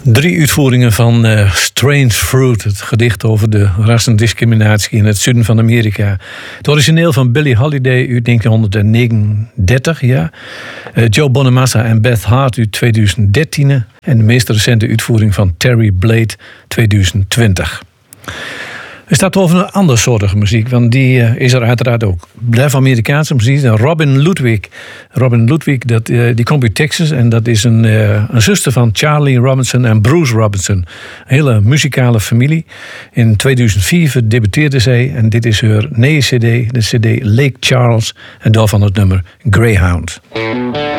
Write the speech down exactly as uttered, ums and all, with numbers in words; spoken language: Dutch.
Drie uitvoeringen van uh, Strange Fruit, het gedicht over de rassendiscriminatie in het zuiden van Amerika. Het origineel van Billie Holiday uit negentien negenendertig, ja. Uh, Joe Bonamassa en Beth Hart uit twintig dertien en de meest recente uitvoering van Terry Blade twintig twintig. Er staat over een andere soortige muziek, want die uh, is er uiteraard ook. Blijf Amerikaanse muziek. Robin Ludwig. Robin Ludwig, dat, uh, die komt uit Texas en dat is een, uh, een zuster van Charlie Robinson en Bruce Robinson. Een hele muzikale familie. In tweeduizend vier debuteerde zij en dit is haar nieuwe cd, de cd Lake Charles en daarvan het nummer Greyhound.